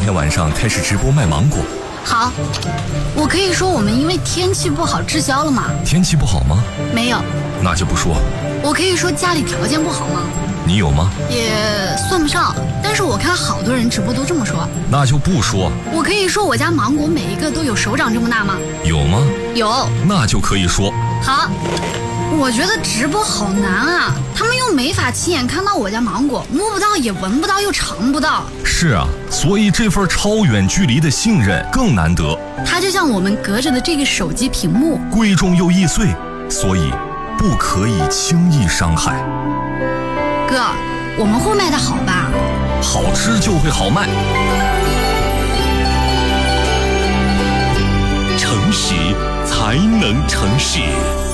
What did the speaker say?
天晚上开始直播卖芒果。 好，我可以说我们因为天气不好滞销了吗？ 天气不好吗？ 没有。 那就不说。 我可以说家里条件不好吗？ 你有吗？ 也算不上，但是我看好多人直播都这么说。 那就不说。 我可以说我家芒果每一个都有手掌这么大吗？ 有吗？ 有。 那就可以说。 好，我觉得直播好难啊，他们又没法亲眼看到我家芒果，摸不到也闻不到又尝不到。 是啊，所以这份超远距离的信任更难得。 它就像我们隔着的这个手机屏幕， 贵重又易碎，所以不可以轻易伤害。 哥，我们会卖得好吧？ 好吃就会好卖。 诚实才能成事。